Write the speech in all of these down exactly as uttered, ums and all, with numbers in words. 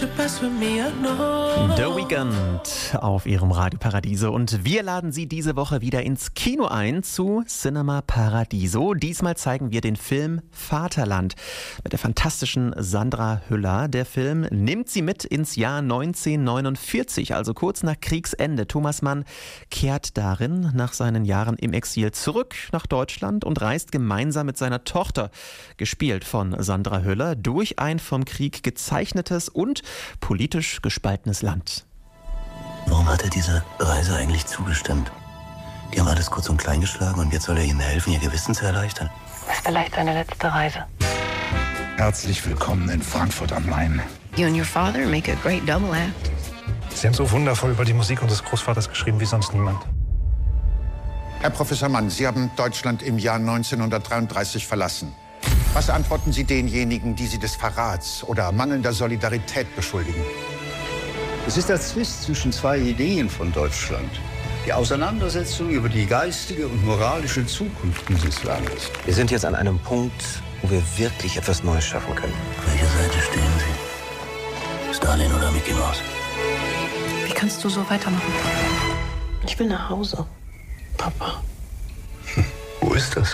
The Weeknd auf ihrem Radio Paradiso und wir laden Sie diese Woche wieder ins Kino ein zu Cinema Paradiso. Diesmal zeigen wir den Film Vaterland mit der fantastischen Sandra Hüller. Der Film nimmt Sie mit ins Jahr neunzehnhundertneunundvierzig, also kurz nach Kriegsende. Thomas Mann kehrt darin nach seinen Jahren im Exil zurück nach Deutschland und reist gemeinsam mit seiner Tochter, gespielt von Sandra Hüller, durch ein vom Krieg gezeichnetes und politisch gespaltenes Land. Warum hat er dieser Reise eigentlich zugestimmt? Die haben alles kurz und klein geschlagen und jetzt soll er ihnen helfen, ihr Gewissen zu erleichtern? Das ist vielleicht seine letzte Reise. Herzlich willkommen in Frankfurt am Main. You and your father make a great double act. Sie haben so wundervoll über die Musik unseres Großvaters geschrieben wie sonst niemand. Herr Professor Mann, Sie haben Deutschland im Jahr neunzehnhundertdreiunddreißig verlassen. Was antworten Sie denjenigen, die Sie des Verrats oder mangelnder Solidarität beschuldigen? Es ist der Zwist zwischen zwei Ideen von Deutschland. Die Auseinandersetzung über die geistige und moralische Zukunft dieses Landes. Wir sind jetzt an einem Punkt, wo wir wirklich etwas Neues schaffen können. Auf welcher Seite stehen Sie? Stalin oder Mickey Mouse? Wie kannst du so weitermachen? Ich will nach Hause, Papa. Hm. Wo ist das?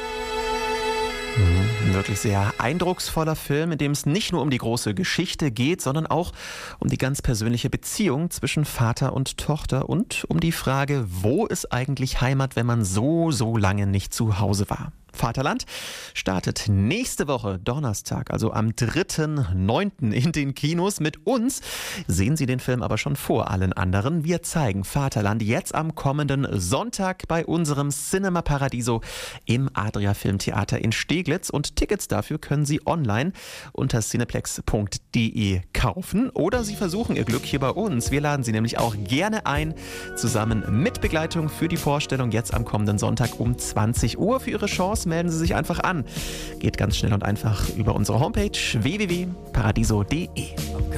Ein wirklich sehr eindrucksvoller Film, in dem es nicht nur um die große Geschichte geht, sondern auch um die ganz persönliche Beziehung zwischen Vater und Tochter und um die Frage, wo ist eigentlich Heimat, wenn man so, so lange nicht zu Hause war. Vaterland startet nächste Woche Donnerstag, also am dritten neunten in den Kinos. Mit uns sehen Sie den Film aber schon vor allen anderen. Wir zeigen Vaterland jetzt am kommenden Sonntag bei unserem Cinema Paradiso im Adria Filmtheater in Steglitz. Und Tickets dafür können Sie online unter cineplex punkt de kaufen oder Sie versuchen Ihr Glück hier bei uns. Wir laden Sie nämlich auch gerne ein, zusammen mit Begleitung für die Vorstellung jetzt am kommenden Sonntag um zwanzig Uhr. Für Ihre Chance melden Sie sich einfach an. Geht ganz schnell und einfach über unsere Homepage w w w punkt paradiso punkt de.